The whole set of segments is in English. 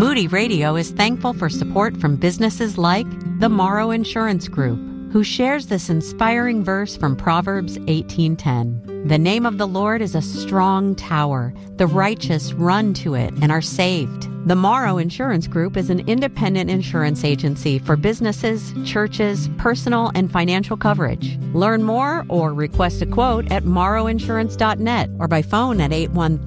Moody Radio is thankful for support from businesses like the Morrow Insurance Group, who shares this inspiring verse from Proverbs 18:10. The name of the Lord is a strong tower. The righteous run to it and are saved. The Morrow Insurance Group is an independent insurance agency for businesses, churches, personal and financial coverage. Learn more or request a quote at morrowinsurance.net or by phone at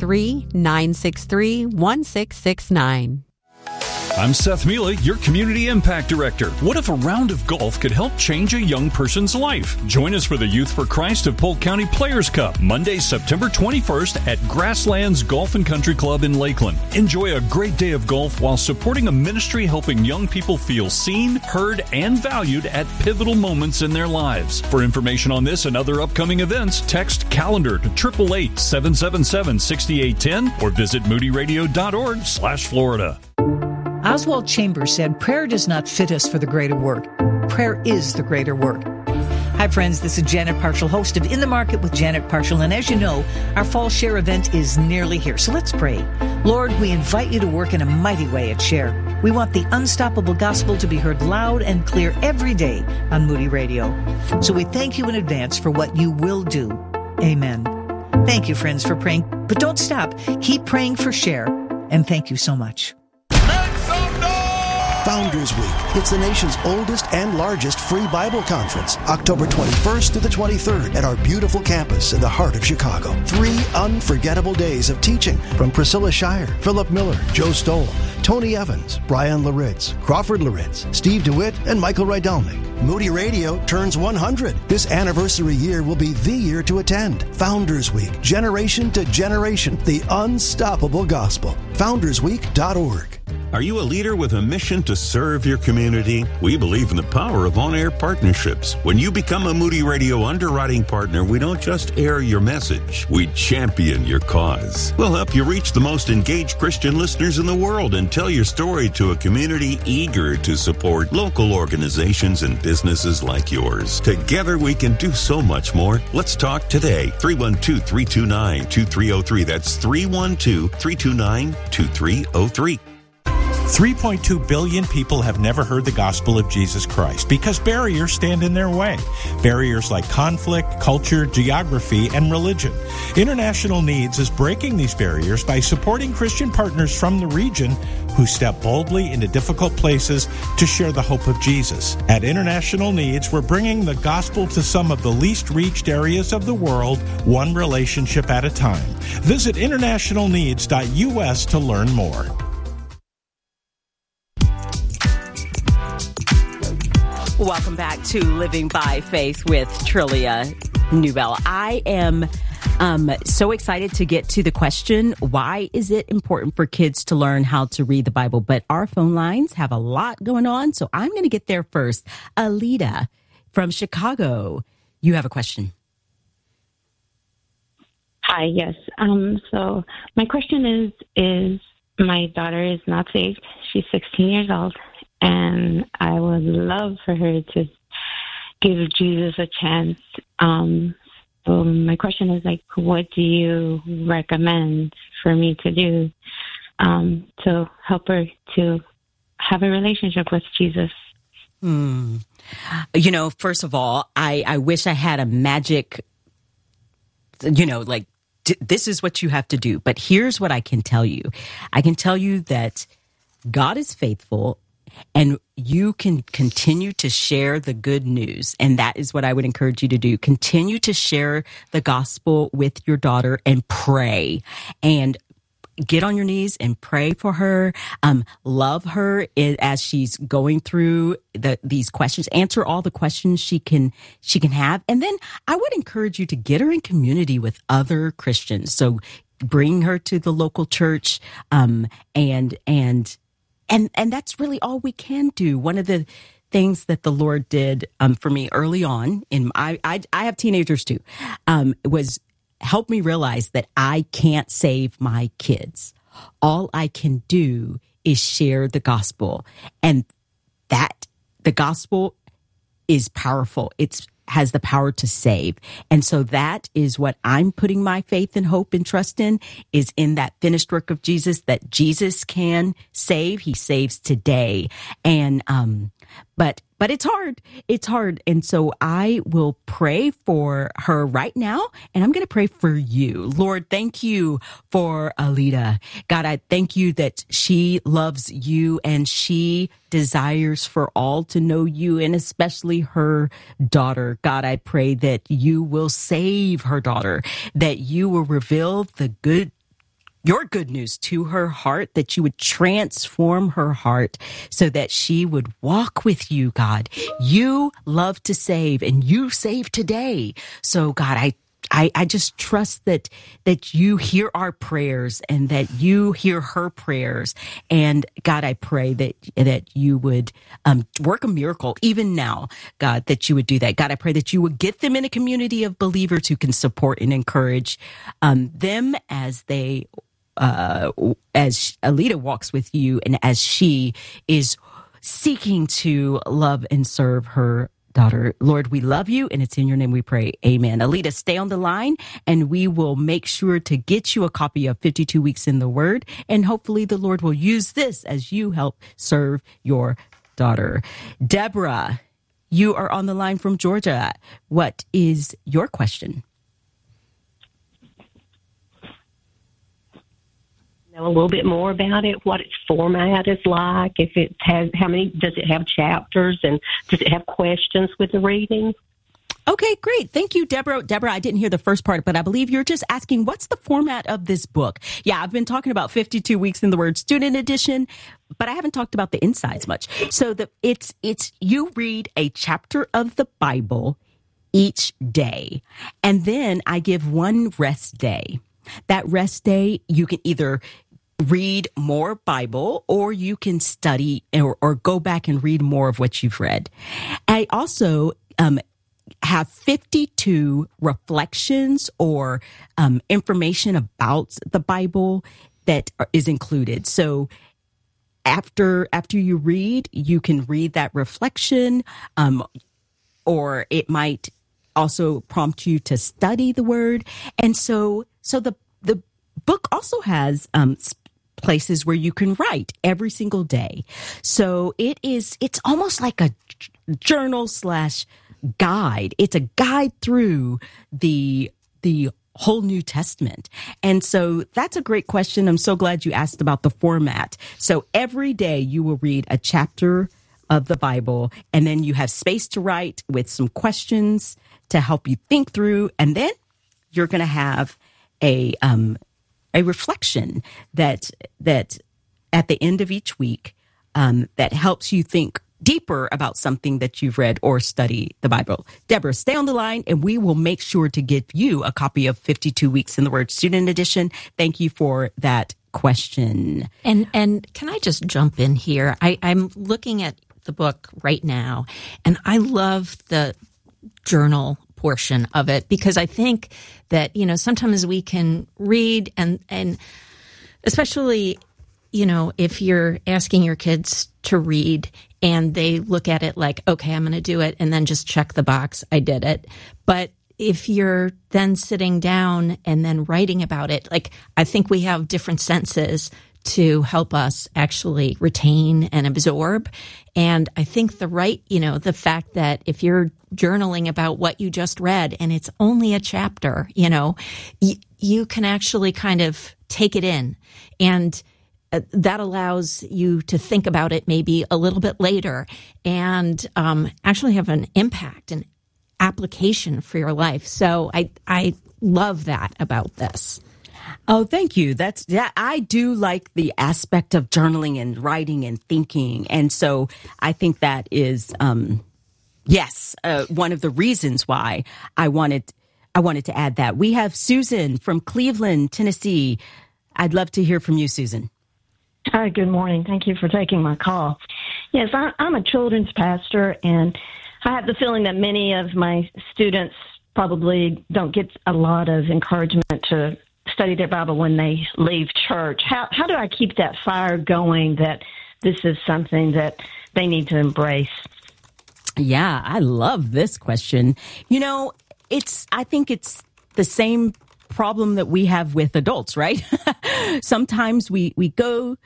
813-963-1669. I'm Seth Mila, your Community Impact Director. What if a round of golf could help change a young person's life? Join us for the Youth for Christ of Polk County Players Cup, Monday, September 21st at Grasslands Golf and Country Club in Lakeland. Enjoy a great day of golf while supporting a ministry helping young people feel seen, heard, and valued at pivotal moments in their lives. For information on this and other upcoming events, text calendar to 888-777-6810 or visit moodyradio.org/Florida. Oswald Chambers said, "Prayer does not fit us for the greater work. Prayer is the greater work." Hi, friends. This is Janet Parshall, host of In the Market with Janet Parshall. And as you know, our Fall Share event is nearly here. So let's pray. Lord, we invite you to work in a mighty way at Share. We want the unstoppable gospel to be heard loud and clear every day on Moody Radio. So we thank you in advance for what you will do. Amen. Thank you, friends, for praying. But don't stop. Keep praying for Share. And thank you so much. Founders Week. It's the nation's oldest and largest free Bible conference, October 21st to the 23rd at our beautiful campus in the heart of Chicago. 3 unforgettable days of teaching from Priscilla Shire, Philip Miller, Joe Stoll, Tony Evans, Brian Laritz, Crawford Laritz, Steve DeWitt, and Michael Rydelnik. Moody Radio turns 100. This anniversary year will be the year to attend. Founders Week, generation to generation, the unstoppable gospel. FoundersWeek.org. Are you a leader with a mission to serve your community? We believe in the power of on-air partnerships. When you become a Moody Radio underwriting partner, we don't just air your message, we champion your cause. We'll help you reach the most engaged Christian listeners in the world and tell your story to a community eager to support local organizations and businesses like yours. Together we can do so much more. Let's talk today. 312-329-2303. That's 312-329-2303. 3.2 billion people have never heard the gospel of Jesus Christ because barriers stand in their way. Barriers like conflict, culture, geography, and religion. International Needs is breaking these barriers by supporting Christian partners from the region who step boldly into difficult places to share the hope of Jesus. At International Needs, we're bringing the gospel to some of the least reached areas of the world, one relationship at a time. Visit internationalneeds.us to learn more. Welcome back to Living by Faith with Trillia Newbell. I am so excited to get to the question, why is it important for kids to learn how to read the Bible? But our phone lines have a lot going on, so I'm going to get there first. Alita from Chicago, you have a question. Hi, yes. So my question is my daughter is not saved. She's 16 years old. And I would love for her to give Jesus a chance. So my question is, what do you recommend for me to do to help her to have a relationship with Jesus? You know, first of all, I wish I had a magic, this is what you have to do. But here's what I can tell you. I can tell you that God is faithful. And you can continue to share the good news. And that is what I would encourage you to do. Continue to share the gospel with your daughter and pray. And get on your knees and pray for her. Love her as she's going through these questions. Answer all the questions she can have. And then I would encourage you to get her in community with other Christians. So bring her to the local church, and that's really all we can do. One of the things that the Lord did for me early on, I have teenagers too, was help me realize that I can't save my kids. All I can do is share the gospel, and that the gospel is powerful. It's has the power to save. And so that is what I'm putting my faith and hope and trust in, is in that finished work of Jesus, that Jesus can save. He saves today. And, but it's hard. It's hard. And so I will pray for her right now, and I'm going to pray for you. Lord, thank you for Alita. God, I thank you that she loves you and she desires for all to know you, and especially her daughter. God, I pray that you will save her daughter, that you will reveal your good news to her heart, that you would transform her heart so that she would walk with you, God. You love to save, and you save today. So, God, I just trust that you hear our prayers and that you hear her prayers. And God, I pray that you would work a miracle even now, God, that you would do that. God, I pray that you would get them in a community of believers who can support and encourage them as they as Alita walks with you and as she is seeking to love and serve her daughter. Lord, we love you, and it's in your name we pray. Amen. Alita, stay on the line, and we will make sure to get you a copy of 52 Weeks in the Word, and hopefully the Lord will use this as you help serve your daughter. Deborah, you are on the line from Georgia. What is your question? A little bit more about it, what its format is like, if it has, how many, does it have chapters, and does it have questions with the reading? Okay, great. Thank you, Deborah. Deborah, I didn't hear the first part, but I believe you're just asking, what's the format of this book? Yeah, I've been talking about 52 Weeks in the Word Student Edition, but I haven't talked about the insides much. So it's you read a chapter of the Bible each day, and then I give one rest day. That rest day, you can either read more Bible, or you can study or go back and read more of what you've read. I also have 52 reflections or information about the Bible that is included. So after you read, you can read that reflection, or it might also prompt you to study the word. And so the book also has places where you can write every single day. So it's almost like a journal / guide. It's a guide through the whole New Testament. And so that's a great question. I'm so glad you asked about the format. So every day you will read a chapter of the Bible, and then you have space to write with some questions to help you think through. And then you're going to have a reflection that at the end of each week that helps you think deeper about something that you've read or study the Bible. Deborah, stay on the line, and we will make sure to give you a copy of 52 Weeks in the Word Student Edition. Thank you for that question. And can I just jump in here? I'm looking at the book right now, and I love the journal portion of it, because I think that, sometimes we can read and especially, if you're asking your kids to read and they look at it like, okay, I'm going to do it, and then just check the box, I did it. But if you're then sitting down and then writing about it, like, I think we have different senses to help us actually retain and absorb. And I think the fact that if you're journaling about what you just read and it's only a chapter, you can actually kind of take it in, and that allows you to think about it maybe a little bit later and actually have an impact and application for your life. So I love that about this. Oh, thank you. I do like the aspect of journaling and writing and thinking. And so I think that is, one of the reasons why I wanted to add that. We have Susan from Cleveland, Tennessee. I'd love to hear from you, Susan. Hi, good morning. Thank you for taking my call. Yes, I'm a children's pastor, and I have the feeling that many of my students probably don't get a lot of encouragement to study their Bible when they leave church. How do I keep that fire going, that this is something that they need to embrace? Yeah, I love this question. You know, I think it's the same problem that we have with adults, right? Sometimes we go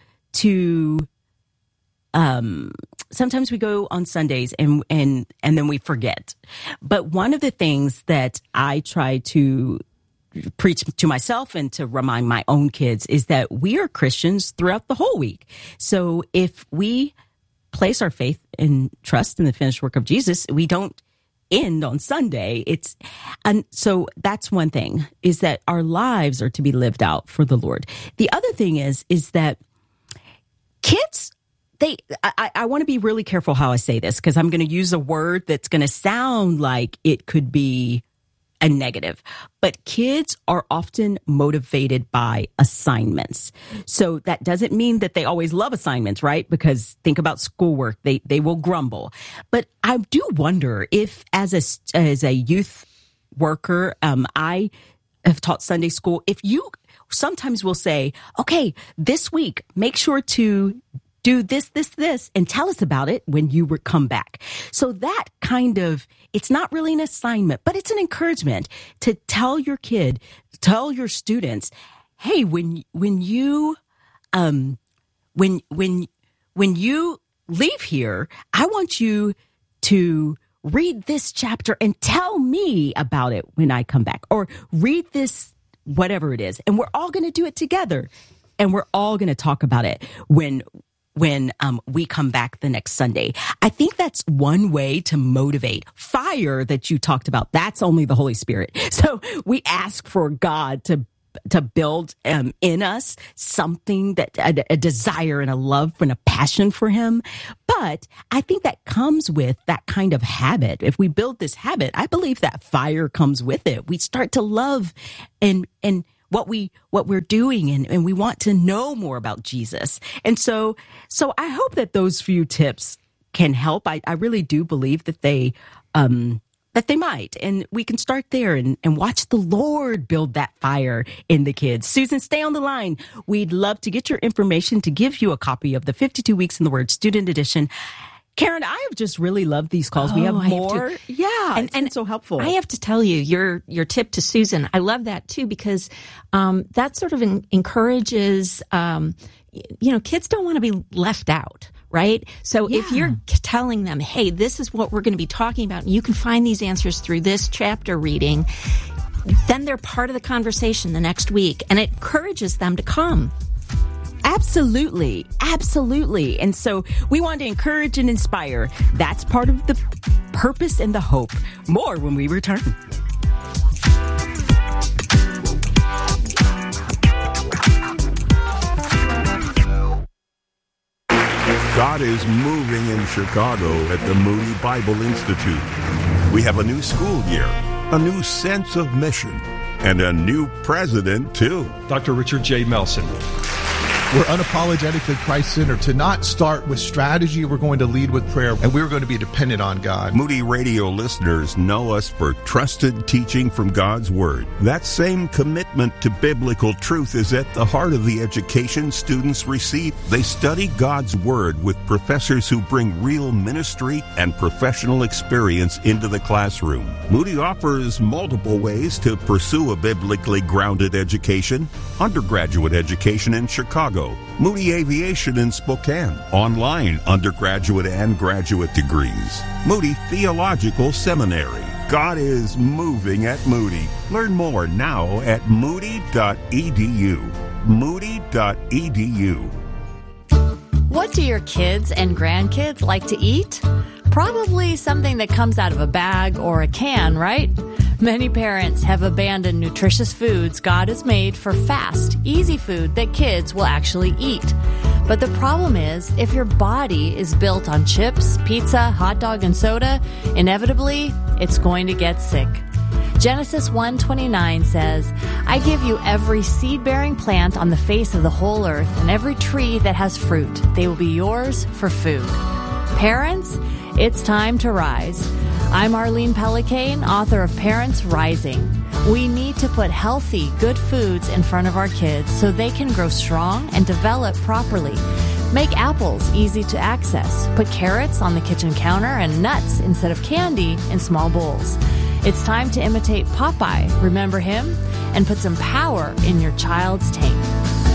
on Sundays and then we forget. But one of the things that I try to preach to myself and to remind my own kids is that we are Christians throughout the whole week. So if we place our faith and trust in the finished work of Jesus, we don't end on Sunday. And so that's one thing, is that our lives are to be lived out for the Lord. The other thing is that kids, I want to be really careful how I say this, because I'm going to use a word that's going to sound like it could be a negative, but kids are often motivated by assignments. So that doesn't mean that they always love assignments, right? Because think about schoolwork, they will grumble. But I do wonder if as a youth worker, I have taught Sunday school, if you sometimes will say, okay, this week, make sure to do this, and tell us about it when you come back. So that kind of, it's not really an assignment, but it's an encouragement to tell your kid, tell your students, hey, when you leave here, I want you to read this chapter and tell me about it when I come back, or read this, whatever it is. And we're all going to do it together, and we're all going to talk about it when we come back the next Sunday. I think that's one way to motivate. Fire that you talked about, that's only the Holy Spirit. So we ask for God to build in us something, that a desire and a love and a passion for Him. But I think that comes with that kind of habit. If we build this habit, I believe that fire comes with it. We start to love and what we're doing, and we want to know more about Jesus. And so I hope that those few tips can help. I really do believe that they might. And we can start there and watch the Lord build that fire in the kids. Susan, stay on the line. We'd love to get your information to give you a copy of the 52 Weeks in the Word Student Edition. Karen, I have just really loved these calls. We have more. Yeah, and it's so helpful. I have to tell you, your tip to Susan, I love that too, because that sort of encourages, kids don't want to be left out, right? So if you're telling them, hey, this is what we're going to be talking about, and you can find these answers through this chapter reading, then they're part of the conversation the next week, and it encourages them to come. Absolutely. Absolutely. And so we want to encourage and inspire. That's part of the purpose and the hope. More when we return. God is moving in Chicago at the Moody Bible Institute. We have a new school year, a new sense of mission, and a new president, too. Dr. Richard J. Melson. We're unapologetically Christ-centered. To not start with strategy, we're going to lead with prayer, and we're going to be dependent on God. Moody Radio listeners know us for trusted teaching from God's Word. That same commitment to biblical truth is at the heart of the education students receive. They study God's Word with professors who bring real ministry and professional experience into the classroom. Moody offers multiple ways to pursue a biblically grounded education. Undergraduate education in Chicago, Moody Aviation in Spokane, online undergraduate and graduate degrees, Moody Theological Seminary. God is moving at Moody. Learn more now at moody.edu. Moody.edu. What do your kids and grandkids like to eat? Probably something that comes out of a bag or a can, right? Many parents have abandoned nutritious foods God has made for fast, easy food that kids will actually eat. But the problem is, if your body is built on chips, pizza, hot dog, and soda, inevitably, it's going to get sick. Genesis 1:29 says, I give you every seed-bearing plant on the face of the whole earth and every tree that has fruit. They will be yours for food. Parents, it's time to rise. I'm Arlene Pellicane, author of Parents Rising. We need to put healthy, good foods in front of our kids so they can grow strong and develop properly. Make apples easy to access. Put carrots on the kitchen counter and nuts instead of candy in small bowls. It's time to imitate Popeye, remember him? And put some power in your child's tank.